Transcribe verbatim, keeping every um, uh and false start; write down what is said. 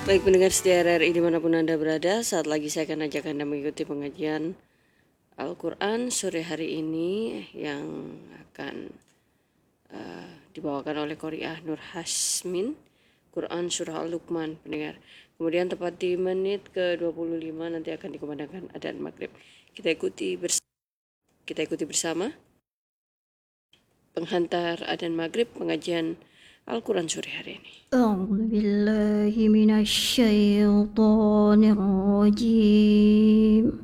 Baik pendengar setia R R I dimanapun Anda berada, saat lagi saya akan ajak Anda mengikuti pengajian Al-Quran sore hari ini yang akan uh, dibawakan oleh Qori'ah Nur Hasmin, Quran Surah Al-Luqman pendengar. Kemudian tepat di menit ke dua puluh lima nanti akan dikumandangkan adzan maghrib. Kita ikuti bersama, kita ikuti bersama penghantar adzan maghrib pengajian Al-Quran sore hari ini. أعوذ بالله من الشيطان الرجيم